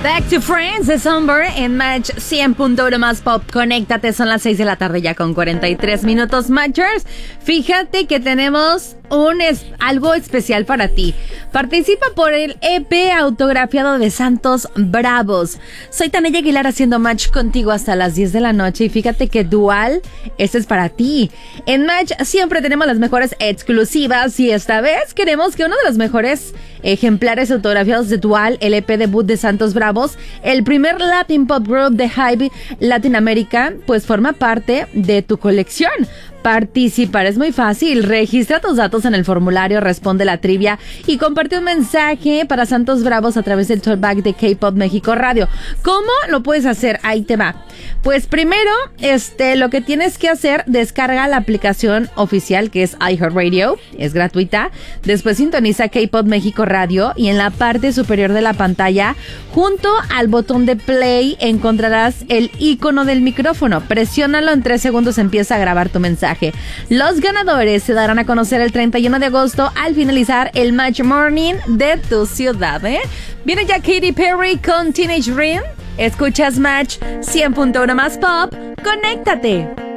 Back to Friends de Somber en Match 100.1 más pop. Conéctate, son las 6 de la tarde ya con 43 minutos, Matchers. Fíjate que tenemos algo especial para ti. Participa por el EP autografiado de Santos Bravos. Soy Tania Aguilar haciendo match contigo hasta las 10 de la noche y fíjate que Dual, este es para ti. En Match siempre tenemos las mejores exclusivas y esta vez queremos que uno de los mejores ejemplares autografiados de Dual, el EP debut de Santos Bravos, el primer Latin Pop Group de Hybe Latinoamérica, pues forma parte de tu colección. Participar es muy fácil. Registra tus datos en el formulario, responde la trivia y comparte un mensaje para Santos Bravos a través del talkback de K-Pop México Radio. ¿Cómo lo puedes hacer? Ahí te va. Pues primero, lo que tienes que hacer, descarga la aplicación oficial que es iHeartRadio, es gratuita. Después sintoniza K-Pop México Radio y en la parte superior de la pantalla, junto al botón de play, encontrarás el icono del micrófono. Presiónalo, en 3 segundos empieza a grabar tu mensaje. Los ganadores se darán a conocer el 31 de agosto al finalizar el Match Morning de tu ciudad, ¿eh? Viene ya Katy Perry con Teenage Dream. Escuchas Match 100.1 más pop. ¡Conéctate!